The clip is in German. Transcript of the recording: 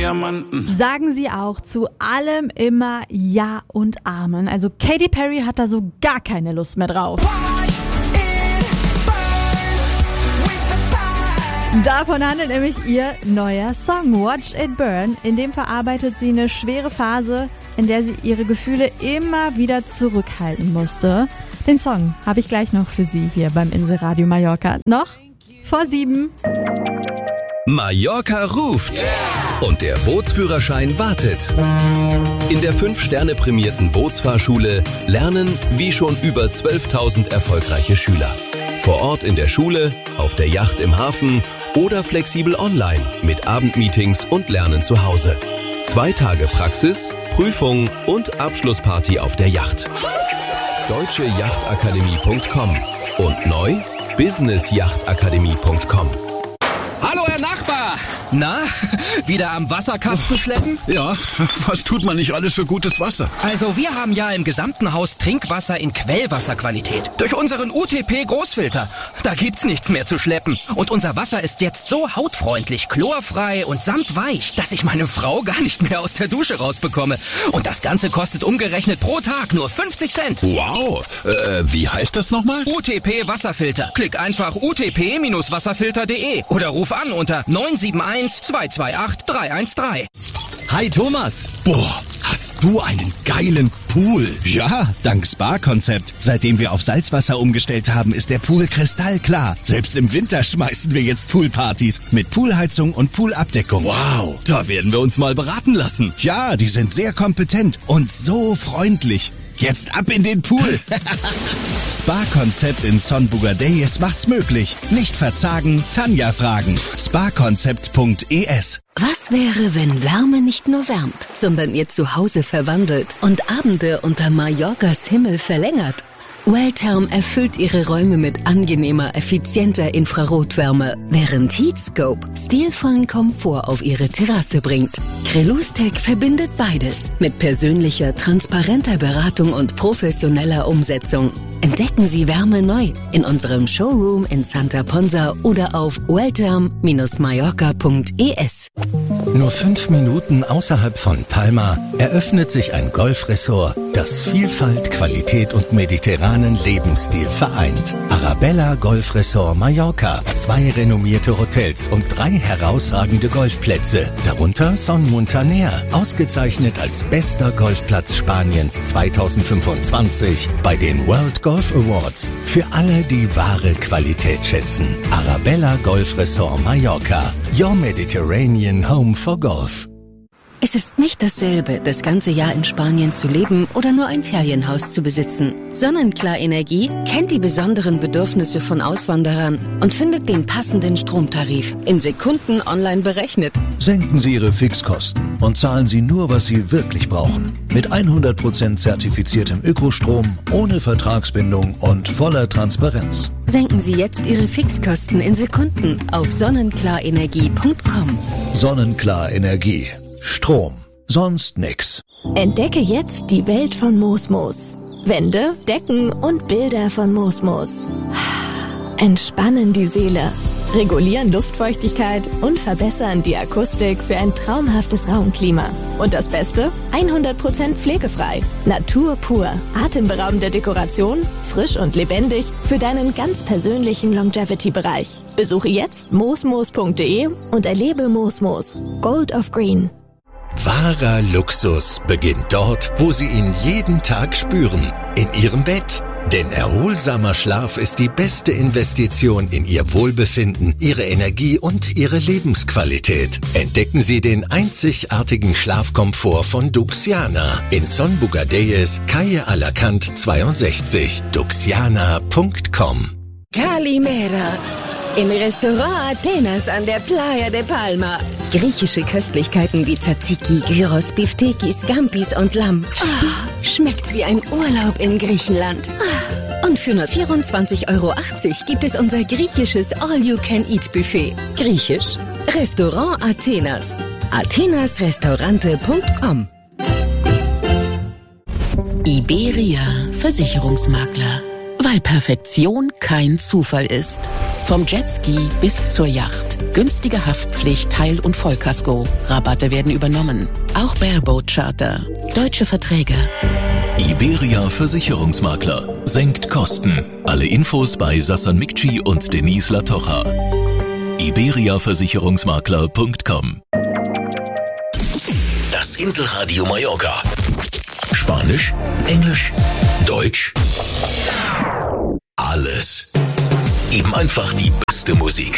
Diamanten. Sagen sie auch zu allem immer Ja und Amen. Also Katy Perry hat da so gar keine Lust mehr drauf. Davon handelt nämlich ihr neuer Song Watch It Burn. In dem verarbeitet sie eine schwere Phase, in der sie ihre Gefühle immer wieder zurückhalten musste. Den Song habe ich gleich noch für Sie hier beim Inselradio Mallorca. Noch vor 7. Mallorca ruft und der Bootsführerschein wartet. In der 5-Sterne-prämierten Bootsfahrschule lernen wie schon über 12.000 erfolgreiche Schüler. Vor Ort in der Schule, auf der Yacht im Hafen oder flexibel online mit Abendmeetings und Lernen zu Hause. 2 Tage Praxis, Prüfung und Abschlussparty auf der Yacht. deutscheyachtakademie.com und neu businessyachtakademie.com. Hallo, Herr Nachbar! Na, wieder am Wasserkasten schleppen? Ja, was tut man nicht alles für gutes Wasser? Also wir haben ja im gesamten Haus Trinkwasser in Quellwasserqualität. Durch unseren UTP-Großfilter. Da gibt's nichts mehr zu schleppen. Und unser Wasser ist jetzt so hautfreundlich, chlorfrei und samtweich, dass ich meine Frau gar nicht mehr aus der Dusche rausbekomme. Und das Ganze kostet umgerechnet pro Tag nur 50 Cent. Wow, wie heißt das nochmal? UTP-Wasserfilter. Klick einfach utp-wasserfilter.de oder ruf an unter 971 228 313. Hi Thomas. Boah, hast du einen geilen Pool. Ja, dank Spa-Konzept. Seitdem wir auf Salzwasser umgestellt haben, ist der Pool kristallklar. Selbst im Winter schmeißen wir jetzt Poolpartys mit Poolheizung und Poolabdeckung. Wow, da werden wir uns mal beraten lassen. Ja, die sind sehr kompetent und so freundlich. Jetzt ab in den Pool. Spa-Konzept in Son Bugadeyes macht's möglich. Nicht verzagen, Tanja fragen. Sparkonzept.es. Was wäre, wenn Wärme nicht nur wärmt, sondern ihr Zuhause verwandelt und Abende unter Mallorcas Himmel verlängert? Welltherm erfüllt ihre Räume mit angenehmer, effizienter Infrarotwärme, während Heatscope stilvollen Komfort auf ihre Terrasse bringt. Crelustec verbindet beides mit persönlicher, transparenter Beratung und professioneller Umsetzung. Entdecken Sie Wärme neu in unserem Showroom in Santa Ponsa oder auf welltherm-mallorca.es. Nur 5 Minuten außerhalb von Palma eröffnet sich ein Golfresort, das Vielfalt, Qualität und mediterranen Lebensstil vereint. Arabella Golf Resort Mallorca. 2 renommierte Hotels und 3 herausragende Golfplätze. Darunter Son Muntaner, ausgezeichnet als bester Golfplatz Spaniens 2025 bei den World Golf Awards. Für alle, die wahre Qualität schätzen. Arabella Golf Resort Mallorca. Your Mediterranean Home for Golf. Es ist nicht dasselbe, das ganze Jahr in Spanien zu leben oder nur ein Ferienhaus zu besitzen. Sonnenklar Energie kennt die besonderen Bedürfnisse von Auswanderern und findet den passenden Stromtarif in Sekunden online berechnet. Senken Sie Ihre Fixkosten und zahlen Sie nur, was Sie wirklich brauchen. Mit 100% zertifiziertem Ökostrom, ohne Vertragsbindung und voller Transparenz. Senken Sie jetzt Ihre Fixkosten in Sekunden auf sonnenklarenergie.com. Sonnenklar Energie. Strom. Sonst nix. Entdecke jetzt die Welt von Mosmos. Wände, Decken und Bilder von Mosmos. Entspannen die Seele, regulieren Luftfeuchtigkeit und verbessern die Akustik für ein traumhaftes Raumklima. Und das Beste? 100% pflegefrei. Natur pur. Atemberaubende Dekoration, frisch und lebendig für deinen ganz persönlichen Longevity-Bereich. Besuche jetzt mosmos.de und erlebe Mosmos. Gold of Green. Wahrer Luxus beginnt dort, wo Sie ihn jeden Tag spüren. In Ihrem Bett. Denn erholsamer Schlaf ist die beste Investition in Ihr Wohlbefinden, Ihre Energie und Ihre Lebensqualität. Entdecken Sie den einzigartigen Schlafkomfort von Duxiana in Son Bugadeyes, Calle Alacant 62. Duxiana.com. Calimera. Im Restaurant Atenas an der Playa de Palma. Griechische Köstlichkeiten wie Tzatziki, Gyros, Biftekis, Scampis und Lamm. Oh, schmeckt wie ein Urlaub in Griechenland. Und für nur 24,80 € gibt es unser griechisches All-You-Can-Eat-Buffet. Griechisch? Restaurant Atenas. atenasrestaurante.com. Iberia Versicherungsmakler. Weil Perfektion kein Zufall ist. Vom Jetski bis zur Yacht. Günstige Haftpflicht, Teil- und Vollkasko. Rabatte werden übernommen. Auch Bareboat Charter. Deutsche Verträge. Iberia Versicherungsmakler. Senkt Kosten. Alle Infos bei Sassan Mikci und Denise Latocha. iberiaversicherungsmakler.com. Das Inselradio Mallorca. Spanisch, Englisch, Deutsch. Alles. Eben einfach die beste Musik.